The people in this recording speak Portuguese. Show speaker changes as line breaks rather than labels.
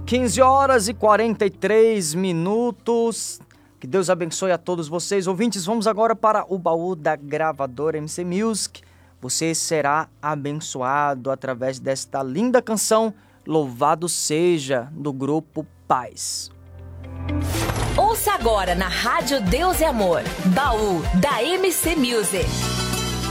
15 horas e 43 minutos. Que Deus abençoe a todos vocês, ouvintes. Vamos agora para o baú da gravadora MC Music. Você será abençoado através desta linda canção, Louvado Seja, do grupo Paz.
Ouça agora na Rádio Deus é Amor, baú da MC Music.